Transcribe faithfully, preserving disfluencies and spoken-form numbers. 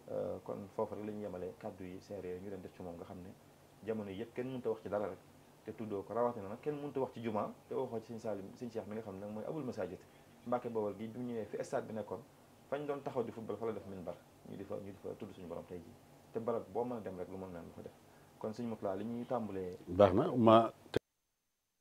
kon foofu rek la ñu yemale kàddu yi seere yooyu ñu leen def ci moom nga xam ne jamono yi yëpp kenn mënut a wax ci dara rek te tuddoo ko rawatina nag kenn mënut a wax ci juma te waxoo ci sëñ Salim sëñ Cheikh mi nga xam ne nag mooy abul masajid Mbàkke Bawol gi bi mu ñëwee fi stade bi nekkoon fañ doon taxaw di football fa la def minbar ñu di fa ñu di fa tudd suñu borom tey jii te barab boo mën a dem rek lu mën naan lu fa def kon sëñ Mourtala li ñuy tàmbalee baax na ma